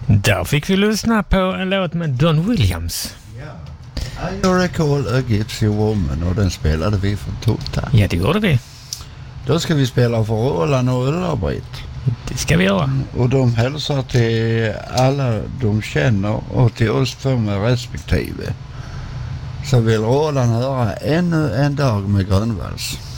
Där fick vi lyssna på en låt med Don Williams. I recall a Gypsy Woman, och den spelade vi för Tota. Ja, det gjorde vi. Då ska vi spela för Roland och Ulla-Britt. Det ska vi göra. Och de hälsar till alla de känner och till oss två med respektive. Så vill Roland höra ännu en dag med Grönvalls.